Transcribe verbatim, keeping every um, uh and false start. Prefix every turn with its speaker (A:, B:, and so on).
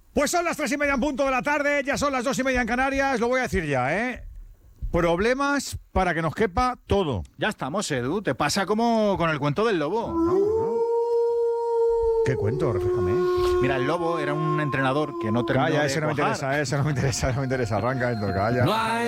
A: Pues son las tres y media en punto de la tarde, ya son las dos y media en Canarias, lo voy a decir ya, ¿eh? Problemas para que nos quepa todo.
B: Ya estamos, Edu. Te pasa como con el cuento del lobo.
A: No, no. ¿Qué cuento? Refléjame.
B: Mira, el lobo era un entrenador que no terminó
A: Calla,
B: de
A: ese no me
B: cuajar.
A: interesa, ese no me interesa, no me interesa. Arranca esto, calla.